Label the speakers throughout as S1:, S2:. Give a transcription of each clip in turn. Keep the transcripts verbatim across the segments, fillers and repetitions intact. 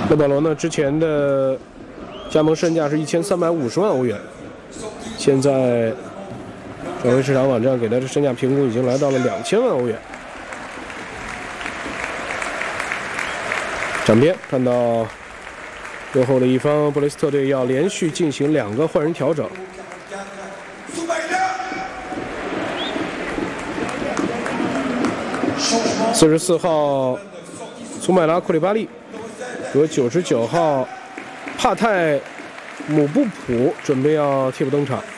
S1: 勒保罗呢，之前的加盟身价是一千三百五十万欧元，现在转会市场网站给他的身价评估已经来到了两千万欧元。场边看到落后的一方布雷斯特队要连续进行两个换人调整。四十四号苏麦拉库里巴利和九十九号帕泰姆布普准备要替补登场，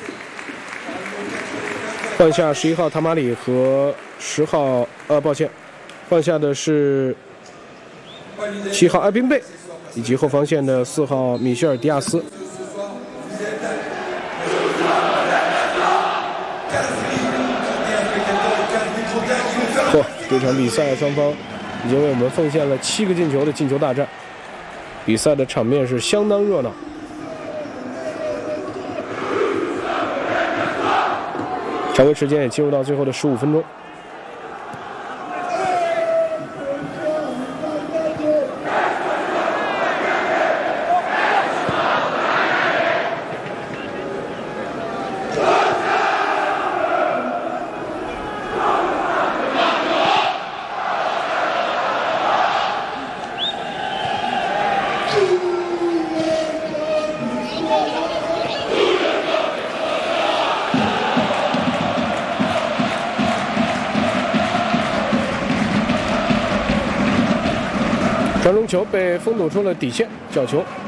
S1: 换下十一号塔马里和十号呃抱歉，换下的是七号艾宾贝以及后防线的四号米歇尔迪亚斯。嚯，这场比赛双方已经为我们奉献了七个进球的进球大战，比赛的场面是相当热闹。常规时间也进入到最后的十五分钟。传中球被封堵出了底线，角球。